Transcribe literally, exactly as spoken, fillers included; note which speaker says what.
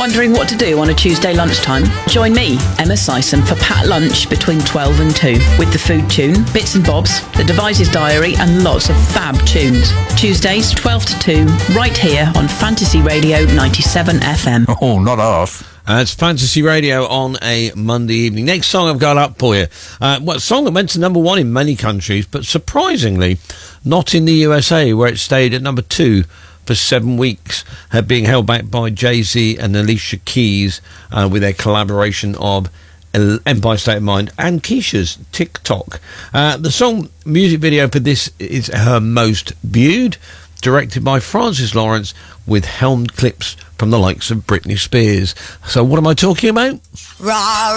Speaker 1: Wondering what to do on a Tuesday lunchtime? Join me, Emma Sison, for Pat Lunch between twelve and two, with the food tune, bits and bobs, the Devices Diary, and lots of fab tunes. Tuesdays, twelve to two, right here on Fantasy Radio ninety-seven F M.
Speaker 2: Oh, not half.
Speaker 3: Uh, it's Fantasy Radio on a Monday evening. Next song I've got up for you. Uh, well, a song that went to number one in many countries, but surprisingly not in the U S A, where it stayed at number two for seven weeks, uh, being held back by Jay-Z and Alicia Keys uh, with their collaboration of Empire State of Mind and Keisha's TikTok. Uh, the song music video for this is her most viewed, directed by Francis Lawrence, with helmed clips from the likes of Britney Spears. So what am I talking about?
Speaker 4: Rah,